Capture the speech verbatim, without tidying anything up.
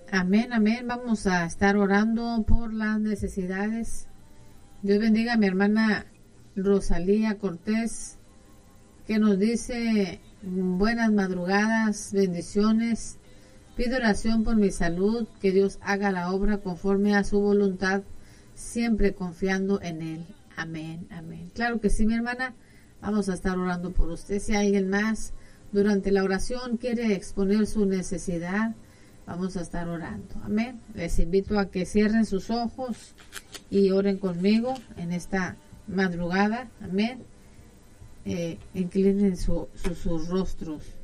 Amén, amén. Vamos a estar orando por las necesidades. Dios bendiga a mi hermana Rosalía Cortés, que nos dice: buenas madrugadas, bendiciones. Pido oración por mi salud, que Dios haga la obra conforme a su voluntad, siempre confiando en Él. Amén, amén. Claro que sí, mi hermana. Vamos a estar orando por usted. Si alguien más durante la oración quiere exponer su necesidad, vamos a estar orando. Amén. Les invito a que cierren sus ojos y oren conmigo en esta madrugada. Amén. Eh, inclinen su, su, sus rostros.